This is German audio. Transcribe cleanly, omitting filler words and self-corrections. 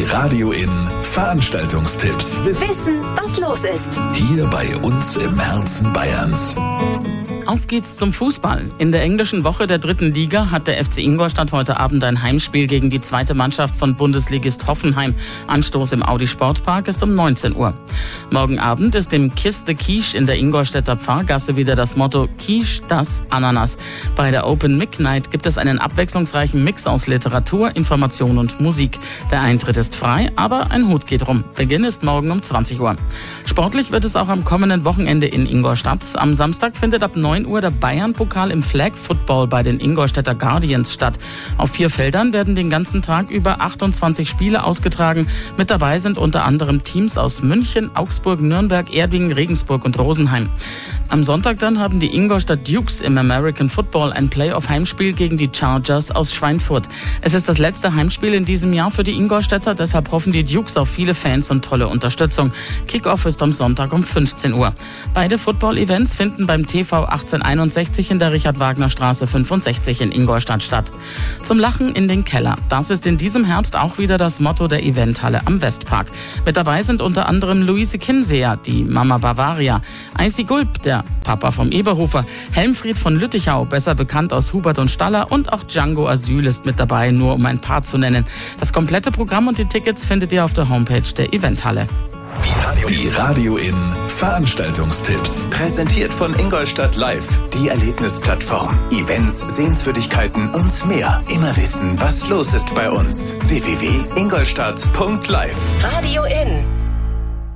Die Radio in Veranstaltungstipps. Wissen, was los ist. Hier bei uns im Herzen Bayerns. Auf geht's zum Fußball. In der englischen Woche der 3. Liga hat der FC Ingolstadt heute Abend ein Heimspiel gegen die zweite Mannschaft von Bundesligist Hoffenheim. Anstoß im Audi Sportpark ist um 19 Uhr. Morgen Abend ist im Kiss the Quiche in der Ingolstädter Pfarrgasse wieder das Motto Quiche das Ananas. Bei der Open Mic Night gibt es einen abwechslungsreichen Mix aus Literatur, Information und Musik. Der Eintritt ist frei, aber ein Hut geht rum. Beginn ist morgen um 20 Uhr. Sportlich wird es auch am kommenden Wochenende in Ingolstadt. Am Samstag findet ab 9 Uhr der Bayern-Pokal im Flag Football bei den Ingolstädter Guardians statt. Auf 4 Feldern werden den ganzen Tag über 28 Spiele ausgetragen. Mit dabei sind unter anderem Teams aus München, Augsburg, Nürnberg, Erding, Regensburg und Rosenheim. Am Sonntag dann haben die Ingolstadt Dukes im American Football ein Playoff-Heimspiel gegen die Chargers aus Schweinfurt. Es ist das letzte Heimspiel in diesem Jahr für die Ingolstädter, deshalb hoffen die Dukes auf viele Fans und tolle Unterstützung. Kickoff ist am Sonntag um 15 Uhr. Beide Football-Events finden beim TV 1861 in der Richard-Wagner-Straße 65 in Ingolstadt statt. Zum Lachen in den Keller. Das ist in diesem Herbst auch wieder das Motto der Eventhalle am Westpark. Mit dabei sind unter anderem Luise Kinseer, die Mama Bavaria, Icy Gulb, der Papa vom Eberhofer, Helmfried von Lüttichau, besser bekannt aus Hubert und Staller, und auch Django Asyl ist mit dabei, nur um ein paar zu nennen. Das komplette Programm und die Tickets findet ihr auf der Homepage der Eventhalle. Die Radio in Veranstaltungstipps. Präsentiert von Ingolstadt Live, die Erlebnisplattform. Events, Sehenswürdigkeiten und mehr. Immer wissen, was los ist bei uns. www.ingolstadt.live. Radio in